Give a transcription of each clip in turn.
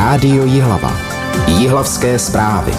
Rádio Jihlava. Jihlavské zprávy.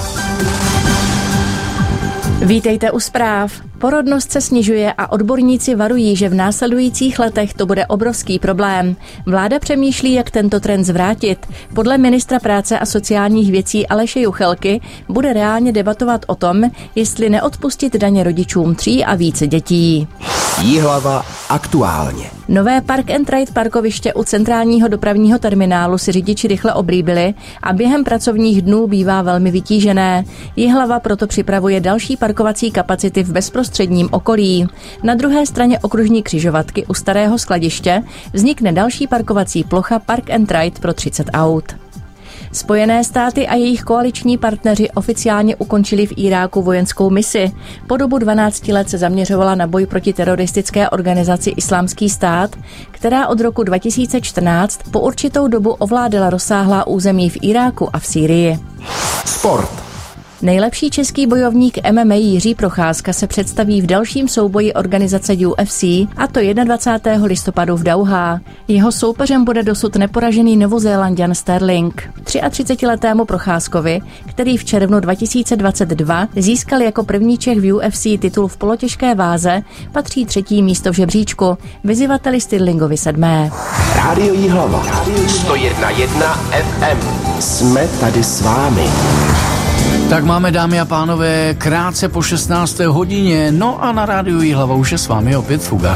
Vítejte u zpráv. Porodnost se snižuje a odborníci varují, že v následujících letech to bude obrovský problém. Vláda přemýšlí, jak tento trend zvrátit. Podle ministra práce a sociálních věcí Aleše Juchelky bude reálně debatovat o tom, jestli neodpustit daně rodičům 3 a více dětí. Jihlava aktuálně. Nové Park and Ride parkoviště u centrálního dopravního terminálu si řidiči rychle oblíbili a během pracovních dnů bývá velmi vytížené. Jihlava proto připravuje další parkovací kapacity v bezprostředním okolí. Na druhé straně okružní křižovatky u starého skladiště vznikne další parkovací plocha Park and Ride pro 30 aut. Spojené státy a jejich koaliční partneři oficiálně ukončili v Iráku vojenskou misi. Po dobu 12 let se zaměřovala na boj proti teroristické organizaci Islámský stát, která od roku 2014 po určitou dobu ovládala rozsáhlá území v Iráku a v Sýrii. Sport. Nejlepší český bojovník MMA Jiří Procházka se představí v dalším souboji organizace UFC, a to 21. listopadu v Dauhá. Jeho soupeřem bude dosud neporažený Novozélanďan Sterling. 33letému Procházkovi, který v červnu 2022 získal jako první Čech v UFC titul v polotěžké váze, patří 3. místo v žebříčku, vyzývateli Sterlingovi 7. Rádio Jihlava. 101,1 FM. Jsme tady s vámi. Tak máme, dámy a pánové, krátce po 16. hodině, no a na Rádiu Jihlava už je s vámi opět Fuga.